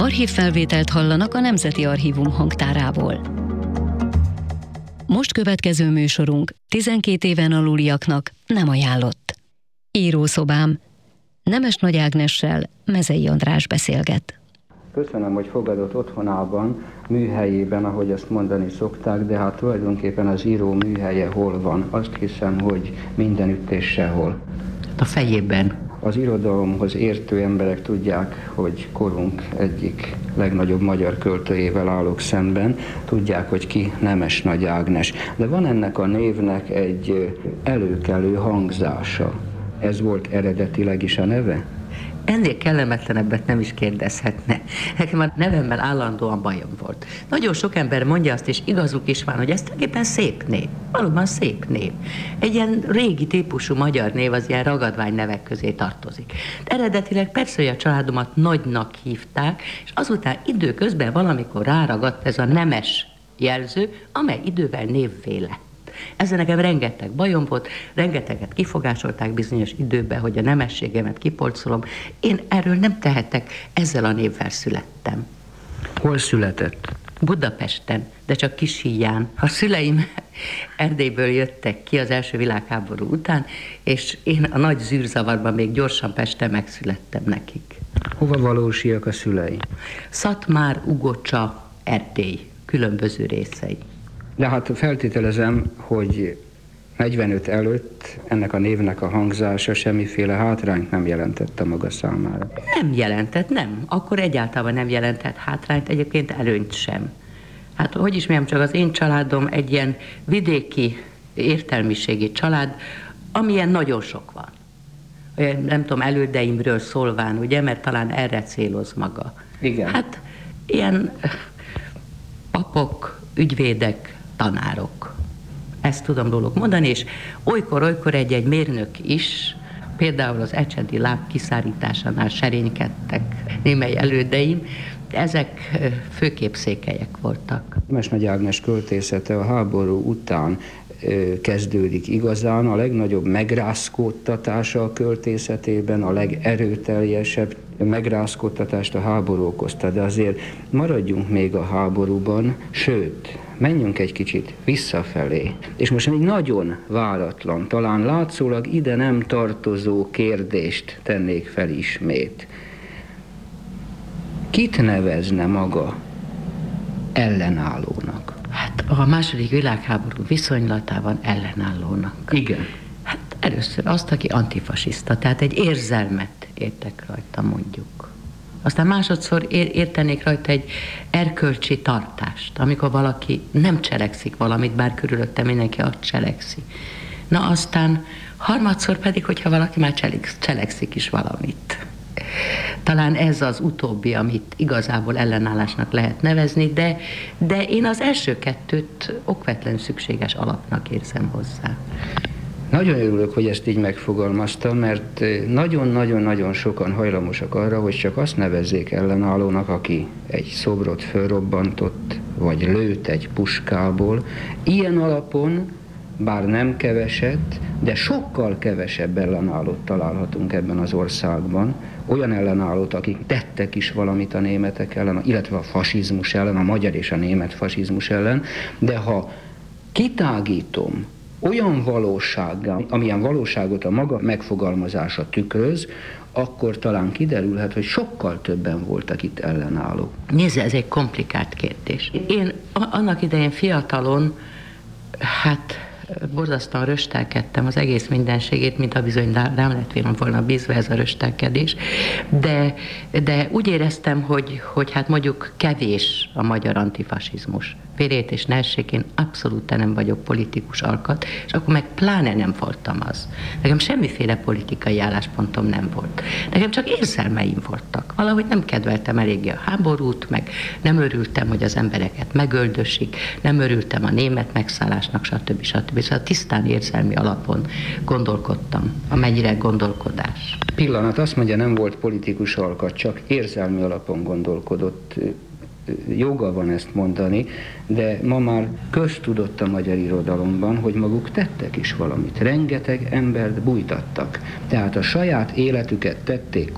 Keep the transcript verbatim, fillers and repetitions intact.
Archívfelvételt hallanak a Nemzeti Archívum hangtárából. Most következő műsorunk tizenkét éven aluliaknak nem ajánlott. Írószobám. Nemes Nagy Ágnessel Mezei András beszélget. Köszönöm, hogy fogadott otthonában, műhelyében, ahogy ezt mondani szokták, de hát tulajdonképpen az író műhelye hol van? Azt hiszem, hogy mindenütt és sehol. A fejében. Az irodalomhoz értő emberek tudják, hogy korunk egyik legnagyobb magyar költőjével állok szemben, tudják, hogy ki Nemes Nagy Ágnes. De van ennek a névnek egy előkelő hangzása. Ez volt eredetileg is a neve? Ennél kellemetlenebbet nem is kérdezhetne. Nekem a nevemmel állandóan bajom volt. Nagyon sok ember mondja azt, és igazuk is van, hogy ez tulajdonképpen szép név. Valóban szép név. Egy ilyen régi típusú magyar név az ilyen ragadvány nevek közé tartozik. De eredetileg persze, hogy a családomat Nagynak hívták, és azután időközben valamikor ráragadt ez a Nemes jelző, amely idővel névvé lett. Ezzel nekem rengeteg bajom volt, rengeteget kifogásolták bizonyos időben, hogy a nemességemet kipolcolom. Én erről nem tehetek, ezzel a névvel születtem. Hol született? Budapesten, de csak Kishíján. A szüleim Erdélyből jöttek ki az első világháború után, és én a nagy zűrzavarban még gyorsan Pesten megszülettem nekik. Hova valósiak a szülei? Szatmár, Ugocsa, Erdély, különböző részei. De hát feltételezem, hogy negyvenöt előtt ennek a névnek a hangzása semmiféle hátrányt nem jelentett a maga számára. Nem jelentett, nem. Akkor egyáltalán nem jelentett hátrányt, egyébként előnyt sem. Hát, hogy is mondjam, csak az én családom egy ilyen vidéki értelmiségi család, amilyen nagyon sok van. Olyan, nem tudom, elődeimről szólván, ugye, mert talán erre céloz maga. Igen. Hát, ilyen papok, ügyvédek, tanárok. Ezt tudom róluk mondani, és olykor-olykor egy-egy mérnök is, például az ecsedi láb kiszárításánál serénykedtek némely elődeim, ezek főképp székelyek voltak. Nemes Nagy Ágnes költészete a háború után kezdődik igazán, a legnagyobb megrázkódtatása a költészetében, a legerőteljesebb megrázkódtatást a háború okozta, de azért maradjunk még a háborúban, sőt, menjünk egy kicsit visszafelé. És most egy nagyon váratlan, talán látszólag ide nem tartozó kérdést tennék fel ismét. Kit nevezne maga ellenállónak? Hát a második világháború viszonylatában ellenállónak. Igen. Hát először azt, aki antifasiszta, tehát egy érzelmet értek rajta, mondjuk. Aztán másodszor értenék rajta egy erkölcsi tartást, amikor valaki nem cselekszik valamit, bár körülötte mindenki azt cselekszi. Na aztán harmadszor pedig, hogyha valaki már cselekszik is valamit. Talán ez az utóbbi, amit igazából ellenállásnak lehet nevezni, de, de én az első kettőt okvetlen szükséges alapnak érzem hozzá. Nagyon örülök, hogy ezt így megfogalmaztam, mert nagyon-nagyon-nagyon sokan hajlamosak arra, hogy csak azt nevezzék ellenállónak, aki egy szobrot fölrobbantott, vagy lőtt egy puskából. Ilyen alapon, bár nem keveset, de sokkal kevesebb ellenállót találhatunk ebben az országban. Olyan ellenállót, akik tettek is valamit a németek ellen, illetve a fasizmus ellen, a magyar és a német fasizmus ellen, de ha kitágítom olyan valósággá, amilyen valóságot a maga megfogalmazása tükröz, akkor talán kiderülhet, hogy sokkal többen voltak itt ellenállók. Nézze, ez egy komplikált kérdés. Én annak idején fiatalon, hát borzasztóan röstelkedtem az egész mindenségét, mint a bizony rám lett volna bízva ez a röstelkedés, de, de úgy éreztem, hogy, hogy hát mondjuk kevés a magyar antifasizmus. Félrejét és ne essék, én abszolút nem vagyok politikus alkat, és akkor meg pláne nem voltam az. Nekem semmiféle politikai álláspontom nem volt. Nekem csak érzelmeim voltak. Valahogy nem kedveltem eléggé a háborút, meg nem örültem, hogy az embereket megöldösik, nem örültem a német megszállásnak, stb. stb. Szóval tisztán érzelmi alapon gondolkodtam, amennyire gondolkodás. Pillanat, azt mondja, nem volt politikus alkat, csak érzelmi alapon gondolkodott. Joga van ezt mondani, de ma már köztudott a magyar irodalomban, hogy maguk tettek is valamit. Rengeteg embert bújtattak. Tehát a saját életüket tették